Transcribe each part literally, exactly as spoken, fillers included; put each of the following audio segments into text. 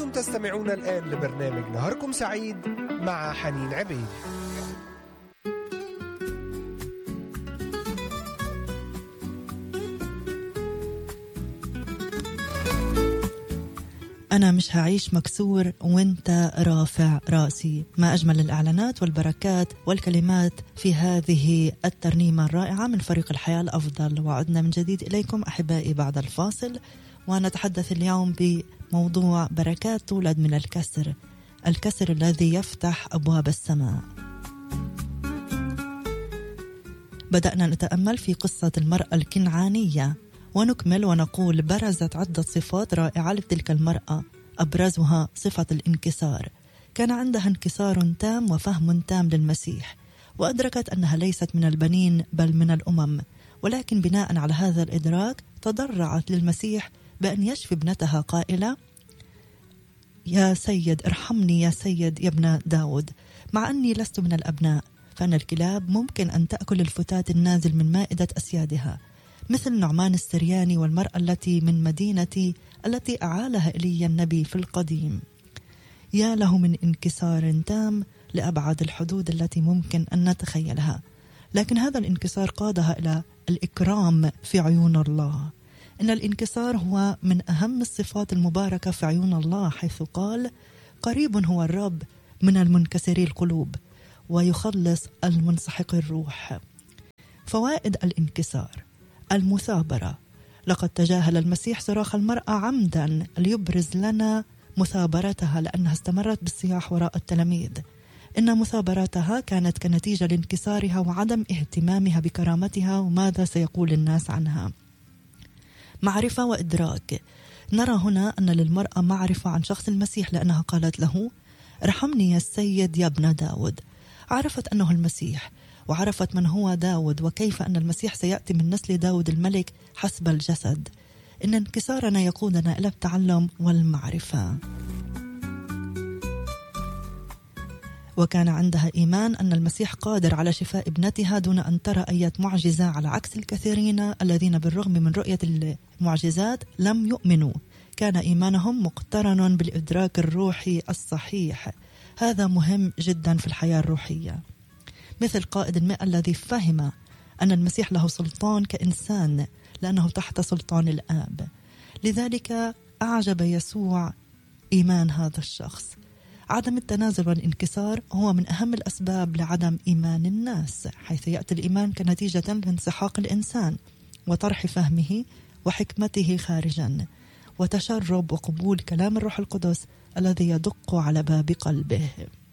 أنتم تستمعون الآن لبرنامج نهاركم سعيد مع حنين عبيد. أنا مش هعيش مكسور وانت رافع رأسي. ما أجمل الإعلانات والبركات والكلمات في هذه الترنيمة الرائعة من فريق الحياة الأفضل. وعدنا من جديد إليكم أحبائي بعد الفاصل، ونتحدث اليوم بموضوع بركات تولد من الكسر، الكسر الذي يفتح أبواب السماء. بدأنا نتأمل في قصة المرأة الكنعانية، ونكمل ونقول برزت عدة صفات رائعة لتلك المرأة، أبرزها صفة الانكسار. كان عندها انكسار تام وفهم تام للمسيح، وأدركت أنها ليست من البنين بل من الأمم، ولكن بناء على هذا الإدراك تضرعت للمسيح بأن يشفي ابنتها قائلة: يا سيد ارحمني يا سيد يا ابن داود، مع أني لست من الأبناء، فأن الكلاب ممكن أن تأكل الفتات النازل من مائدة أسيادها، مثل نعمان السرياني والمرأة التي من مدينتي التي أعالها إلي النبي في القديم. يا له من انكسار تام لأبعد الحدود التي ممكن أن نتخيلها، لكن هذا الانكسار قادها إلى الإكرام في عيون الله. إن الانكسار هو من أهم الصفات المباركة في عيون الله، حيث قال: قريب هو الرب من المنكسري القلوب ويخلص المنسحق الروح. فوائد الانكسار: المثابرة. لقد تجاهل المسيح صراخ المرأة عمدا ليبرز لنا مثابرتها، لأنها استمرت بالصياح وراء التلاميذ. إن مثابرتها كانت كنتيجة لانكسارها وعدم اهتمامها بكرامتها وماذا سيقول الناس عنها. معرفة وإدراك. نرى هنا أن للمرأة معرفة عن شخص المسيح، لأنها قالت له: ارحمني يا السيد يا ابن داود. عرفت أنه المسيح، وعرفت من هو داود وكيف أن المسيح سيأتي من نسل داود الملك حسب الجسد. إن انكسارنا يقودنا إلى التعلم والمعرفة. وكان عندها إيمان أن المسيح قادر على شفاء ابنتها دون أن ترى أي معجزة، على عكس الكثيرين الذين بالرغم من رؤية المعجزات لم يؤمنوا. كان إيمانهم مقترن بالإدراك الروحي الصحيح. هذا مهم جدا في الحياة الروحية، مثل قائد المئة الذي فهم أن المسيح له سلطان كإنسان لأنه تحت سلطان الآب. لذلك أعجب يسوع إيمان هذا الشخص. عدم التنازل والانكسار هو من أهم الأسباب لعدم إيمان الناس، حيث يأتي الإيمان كنتيجة لانسحاق الإنسان وطرح فهمه وحكمته خارجا، وتشرب وقبول كلام الروح القدس الذي يدق على باب قلبه.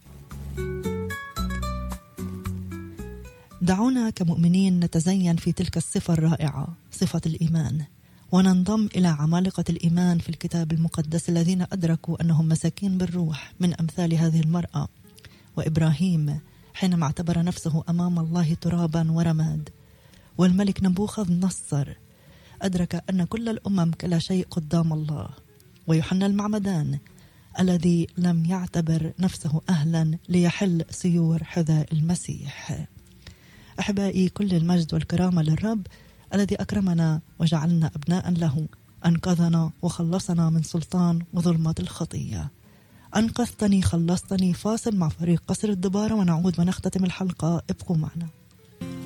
دعونا كمؤمنين نتزين في تلك الصفة الرائعة، صفة الإيمان، وننضم إلى عمالقة الإيمان في الكتاب المقدس الذين أدركوا أنهم مساكين بالروح، من أمثال هذه المرأة وإبراهيم حينما اعتبر نفسه أمام الله ترابا ورماد، والملك نبوخذ نصر أدرك أن كل الأمم كلا شيء قدام الله، ويوحنا المعمدان الذي لم يعتبر نفسه أهلا ليحل سيور حذاء المسيح. أحبائي، كل المجد والكرامة للرب الذي أكرمنا وجعلنا أبناء له، أنقذنا وخلصنا من سلطان وظلمة الخطية. أنقذتني خلصتني. فاصل مع فريق قصر الدبارة ونعود ونختتم الحلقة. ابقوا معنا.